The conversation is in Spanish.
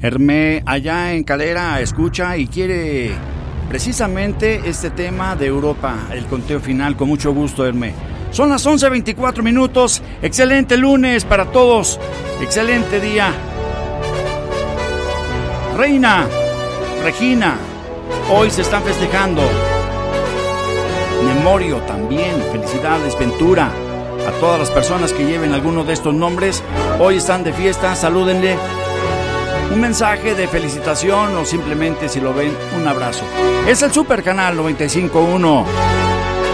Hermé, allá en Calera, escucha y quiere precisamente este tema de Europa, el conteo final. Con mucho gusto, Hermé. Son las 11:24 minutos. Excelente lunes para todos. Excelente día. Reina, Regina, hoy se están festejando. Memorio también. Felicidades, Ventura. A todas las personas que lleven alguno de estos nombres, hoy están de fiesta, salúdenle. Un mensaje de felicitación o simplemente, si lo ven, un abrazo. Es el Super Canal 95.1.